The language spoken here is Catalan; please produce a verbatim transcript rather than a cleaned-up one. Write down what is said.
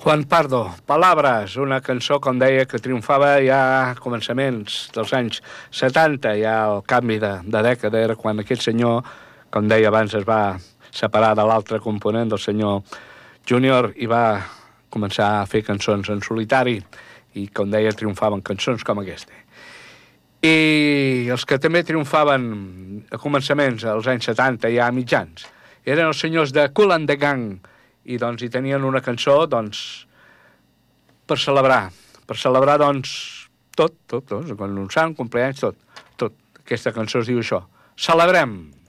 Juan Pardo, Palabras, una cançó, com deia, que triomfava ja a començaments dels anys setanta, ja al canvi de, de dècada, era quan aquest senyor, com deia abans, es va separar de l'altre component, del senyor Júnior, i va començar a fer cançons en solitari, i, com deia, triomfaven cançons com aquesta. I els que també triomfaven a començaments, als anys setanta, ja a mitjans, eren els senyors de Kool and the Gang, i doncs hi tenien una cançó, doncs, per celebrar, per celebrar, doncs, tot, tot, tot, quan un sant, un compleanys, tot, tot. Aquesta cançó es diu això, Celebrem.